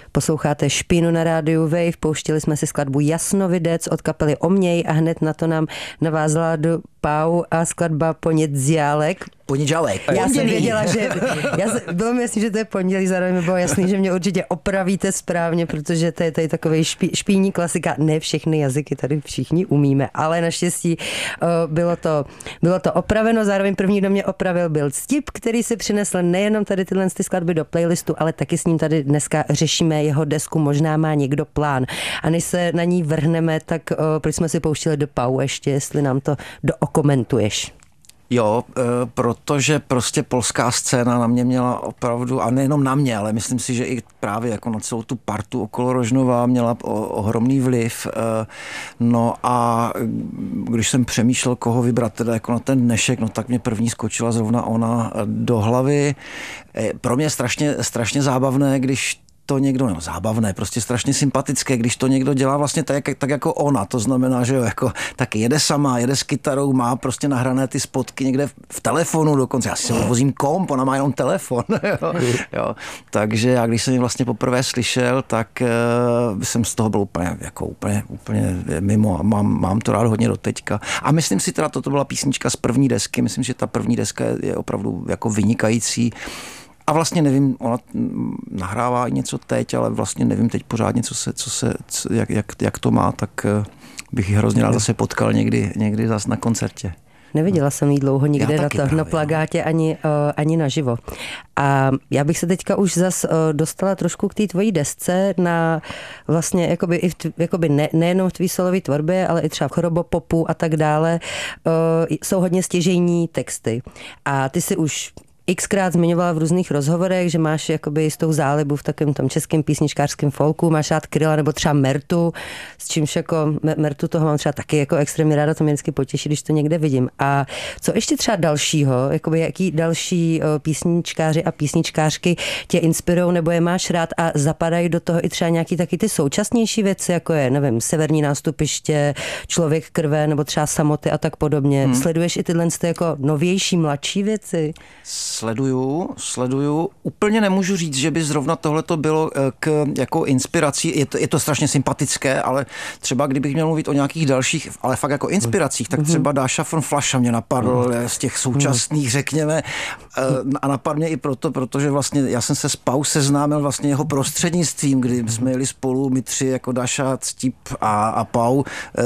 Posloucháte Špínu na rádiu Wave, pouštili jsme si skladbu Jasnovidec od kapely Oměj a hned na to nám navázala do Pau a skladba Ponědziálek. Ponědělek. Já jsem věděla, že bylo mi jasný, že to je pondělí, zároveň mi bylo jasný, že mě určitě opravíte správně, protože to je tady takový špíní klasika. Ne všechny jazyky tady všichni umíme, ale naštěstí bylo to opraveno. Zároveň první, kdo mě opravil, byl Ctip, který si přinesl nejenom tady tyhle skladby do playlistu, ale taky s ním tady dneska řešíme jeho desku Možná má někdo plán. A než se na ní vrhneme, tak proč jsme si pouštili do Pau ještě, jestli nám to dookomentuješ. Jo, protože prostě polská scéna na mě měla opravdu, a nejenom na mě, ale myslím si, že i právě jako na celou tu partu okolo Rožnova měla ohromný vliv. No a když jsem přemýšlel, koho vybrat teda jako na ten dnešek, no tak mě první skočila zrovna ona do hlavy. Pro mě strašně zábavné, když to někdo, zábavné, prostě strašně sympatické, když to někdo dělá vlastně tak jako ona, to znamená, že jo, jako taky jede sama, jede s kytarou, má prostě nahrané ty spotky někde v telefonu dokonce, já si vozím komp, ona má jenom telefon, jo. Takže já když jsem ji vlastně poprvé slyšel, tak jsem z toho byl úplně mimo a mám to rád hodně do teďka. A myslím si teda, toto byla písnička z první desky, myslím, že ta první deska je opravdu jako vynikající. A vlastně nevím, ona nahrává něco teď, ale vlastně nevím teď pořádně, jak to má, tak bych ji hrozně rád zase potkal někdy zase na koncertě. Neviděla jsem jí dlouho nikde na plagátě ani naživo. A já bych se teďka už zas dostala trošku k té tvojí desce na vlastně nejenom v tvý solové tvorbě, ale i třeba v chorobopopu a tak dále. Jsou hodně stěžejní texty. A ty si už xkrát zmiňovala v různých rozhovorech, že máš jakoby jistou zálibu v takovém tom českém písničkářském folku, máš rád Kryla nebo třeba Mertu, s čímž jako Mertu toho mám třeba taky jako extrémně ráda, to mě vždycky potěší, když to někde vidím. A co ještě třeba dalšího, jakoby jaký další písničkáři a písničkářky tě inspirujou nebo je máš rád a zapadají do toho i třeba nějaký taky ty současnější věci, jako je, nevím, Severní nástupiště, Člověk krve nebo třeba Samoty a tak podobně. Sleduješ i tyhle jako novější, mladší věci? Sleduju. Úplně nemůžu říct, že by zrovna tohleto bylo jako inspirací. Je to strašně sympatické, ale třeba kdybych měl mluvit o nějakých dalších, ale fakt jako inspiracích, tak třeba Dáša von Flasha mě napadl z těch současných, řekněme, a napadl mě i protože vlastně já jsem se s Pau seznámil vlastně jeho prostřednictvím, kdy jsme jeli spolu, my tři, jako Dáša, Ctip a Pau,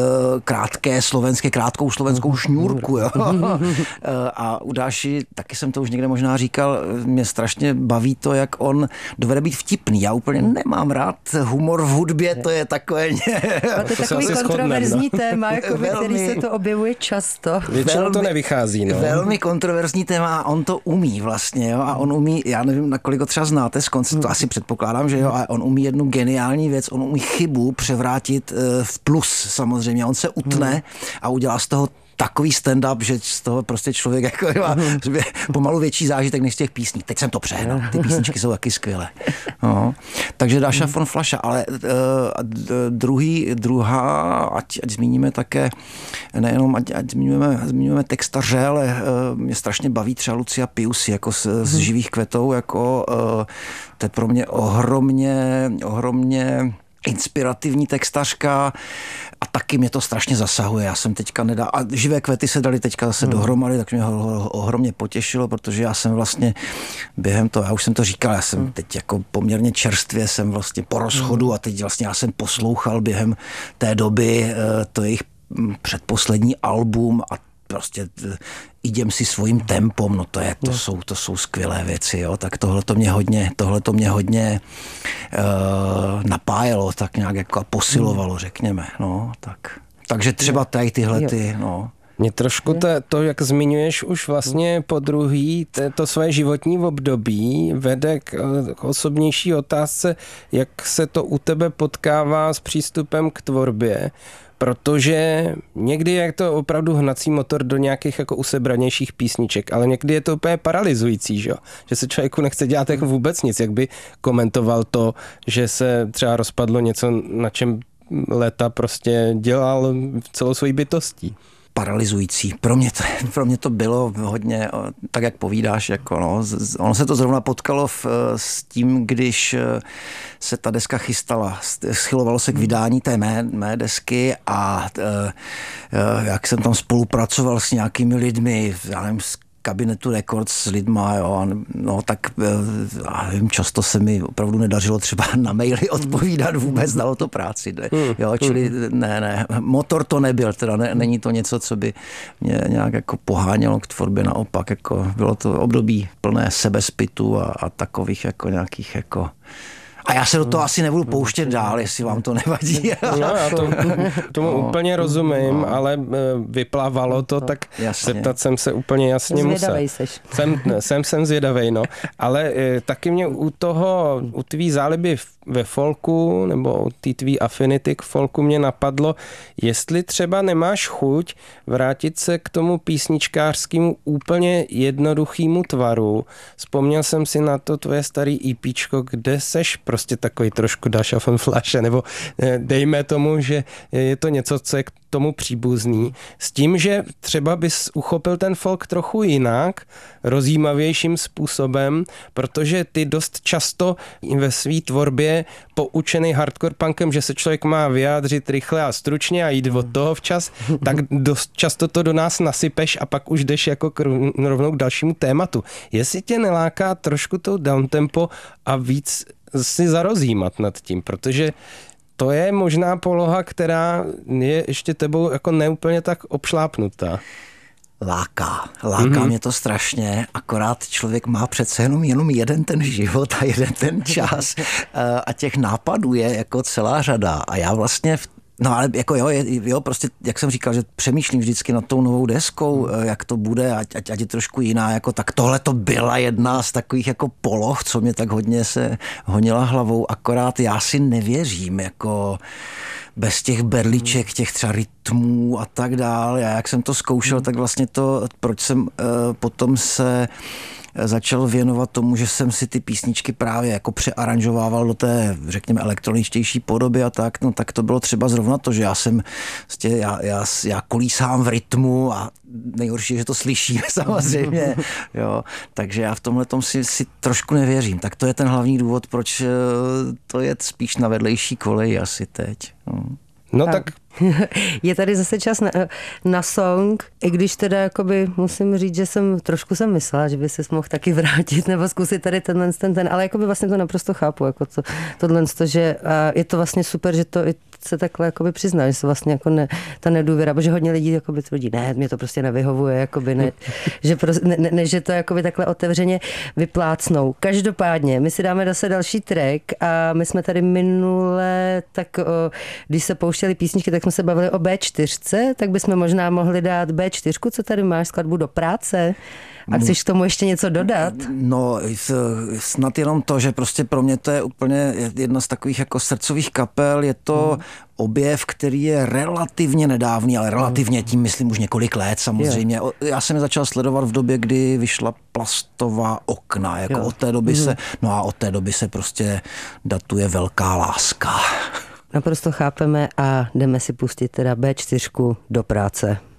krátkou slovenskou šňůrku, jo. A u Dáši, taky jsem to už někde možná říkal, mě strašně baví to, jak on dovede být vtipný. Já úplně nemám rád humor v hudbě, to je takové... To je takový kontroverzní téma, který se to objevuje často. Většinou to nevychází. No. Velmi kontroverzní téma a on to umí vlastně. Jo? A on umí, já nevím, nakolik ho třeba znáte z konce, to asi předpokládám, že jo, a on umí jednu geniální věc, on umí chybu převrátit v plus samozřejmě. On se utne a udělá z toho takový stand-up, že z toho prostě člověk jako má pomalu větší zážitek než z těch písní. Teď jsem to přehnal. Ty písničky jsou taky skvělé. No. Takže Dáša von Flasha, ale druhá, ať zmíníme také, nejenom ať zmiňujeme textaře, ale mě strašně baví třeba Lucia Piusy, jako z Živých květou, jako to je pro mě ohromně inspirativní textařka a taky mě to strašně zasahuje. Já jsem teďka a Živé květy se dali teďka zase dohromady, tak mě ho ohromně potěšilo, protože já jsem vlastně během toho, já už jsem to říkal, já jsem teď jako poměrně čerstvě jsem vlastně po rozchodu a teď vlastně já jsem poslouchal během té doby to jejich předposlední album a prostě idem si svým tempom, no to jsou skvělé věci, jo, tak tohle to mě hodně napájelo, tak nějak jako posilovalo, řekněme, no, tak. Takže třeba tady tyhle no. Mě trošku to, jak zmiňuješ už vlastně po druhý, to své životní období vede k osobnější otázce, jak se to u tebe potkává s přístupem k tvorbě, protože někdy je to opravdu hnací motor do nějakých jako usebranějších písniček, ale někdy je to úplně paralyzující, že se člověku nechce dělat jako vůbec nic, jak by komentoval to, že se třeba rozpadlo něco, na čem léta prostě dělal celou svojí bytostí. paralyzující. Pro mě to bylo hodně, tak jak povídáš, jako no, ono se to zrovna potkalo s tím, když se ta deska chystala. Schylovalo se k vydání té mé desky a jak jsem tam spolupracoval s nějakými lidmi, já nevím, Kabinetu Records s lidma, jo, no tak já vím, často se mi opravdu nedařilo třeba na maily odpovídat vůbec, dalo to práci, ne? Jo, čili ne, motor to nebyl, teda není to něco, co by mě nějak jako pohánělo k tvorbě, naopak, jako bylo to období plné sebezpitu a takových jako nějakých jako. A já se do toho asi nebudu pouštět dál, jestli vám to nevadí. No, já tomu úplně rozumím, ale vyplávalo to, tak jasně. Zeptat jsem se úplně jasně zvědavej musel. Seš. Jsem zvědavej, no. Ale taky mě u tvý záliby ve folku, nebo u té tvý affinity k folku mě napadlo, jestli třeba nemáš chuť vrátit se k tomu písničkářskému úplně jednoduchému tvaru. Vzpomněl jsem si na to tvoje starý EPčko, kde seš prostě takový trošku Dasha von Flasche, nebo dejme tomu, že je to něco, co je k tomu příbuzný, s tím, že třeba bys uchopil ten folk trochu jinak, rozjímavějším způsobem, protože ty dost často ve své tvorbě poučený hardcore punkem, že se člověk má vyjádřit rychle a stručně a jít od toho včas, tak dost často to do nás nasypeš a pak už jdeš jako rovnou k dalšímu tématu. Jestli tě neláká trošku to downtempo a víc si zarozjímat nad tím, protože to je možná poloha, která je ještě tebou jako neúplně tak obšlápnutá. Láká mě to strašně, akorát člověk má přece jenom jeden ten život a jeden ten čas a těch nápadů je jako celá řada a já vlastně no ale jako jo, prostě, jak jsem říkal, že přemýšlím vždycky nad tou novou deskou, jak to bude, ať je trošku jiná, jako tak tohle to byla jedna z takových jako poloh, co mě tak hodně se honila hlavou, akorát já si nevěřím, jako bez těch berliček, těch třeba rytmů a tak dál. Já jak jsem to zkoušel, tak vlastně to, proč jsem potom se začal věnovat tomu, že jsem si ty písničky právě jako přearanžovával do té, řekněme, elektroničtější podoby a tak, no tak to bylo třeba zrovna to, že já jsem já kolísám v rytmu a nejhorší je, že to slyším samozřejmě, jo, takže já v tomhletom si trošku nevěřím, tak to je ten hlavní důvod, proč to je spíš na vedlejší koleji asi teď. No tak je tady zase čas na song, i když teda jakoby musím říct, že jsem myslela, že by ses mohl taky vrátit nebo zkusit tady ten, ale jakoby vlastně to naprosto chápu, jako tohle, že je to vlastně super, že to i se takhle jakoby přizná, že se vlastně jako ta nedůvěra, protože hodně lidí jakoby tvrdí, ne, mě to prostě nevyhovuje, jakoby ne, že to jakoby takhle otevřeně vyplácnou. Každopádně, my si dáme zase další track a my jsme tady minule, tak když se pouštěli písničky, tak jsme se bavili o B4, tak bychom možná mohli dát B4, co tady máš, skladbu Do práce. A chceš k tomu ještě něco dodat? No, snad jenom to, že prostě pro mě to je úplně jedna z takových jako srdcových kapel, je to objev, který je relativně nedávný, ale relativně tím myslím už několik let samozřejmě. Já jsem je začal sledovat v době, kdy vyšla Plastová okna, jako od té doby se prostě datuje velká láska. Naprosto chápeme a jdeme si pustit teda B4 Do práce.